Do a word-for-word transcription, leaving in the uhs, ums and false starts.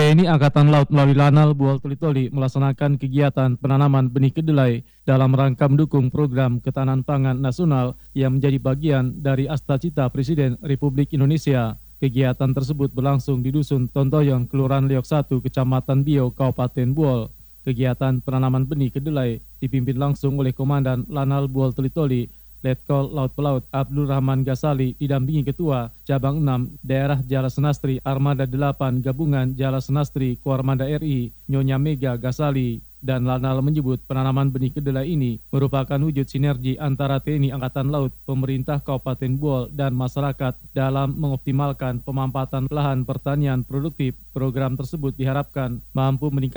T N I Angkatan Laut melalui Lanal Buol Toli-Toli melaksanakan kegiatan penanaman benih kedelai dalam rangka mendukung program ketahanan pangan nasional yang menjadi bagian dari Asta-Cita Presiden Republik Indonesia. Kegiatan tersebut berlangsung di Dusun Tontoyong, Kelurahan Liok satu, Kecamatan Bio, Kabupaten Buol. Kegiatan penanaman benih kedelai dipimpin langsung oleh Komandan Lanal Buol Toli-Toli, Letkol Laut Pelaut Abdul Rahman Ghazali, didampingi Ketua Cabang enam Daerah Jala Senastri Armada delapan Gabungan Jala Senastri Koarmada R I, Nyonya Mega Ghazali. Dan Lanal menyebut penanaman benih kedelai ini merupakan wujud sinergi antara T N I Angkatan Laut, pemerintah Kabupaten Buol, dan masyarakat dalam mengoptimalkan pemampatan lahan pertanian produktif. Program tersebut diharapkan mampu meningkatkan